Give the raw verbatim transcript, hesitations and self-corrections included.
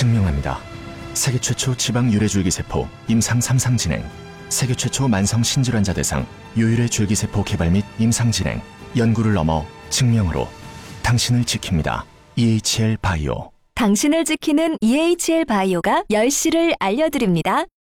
증명합니다. 세계 최초 지방 유래 줄기세포 임상 삼 상 진행, 세계 최초 만성 신질환자 대상 요율의 줄기세포 개발 및 임상 진행, 연구를 넘어 증명으로 당신을 지킵니다. 이에이치엘 바이오. 당신을 지키는 이에이치엘 바이오가 열 시를 알려드립니다.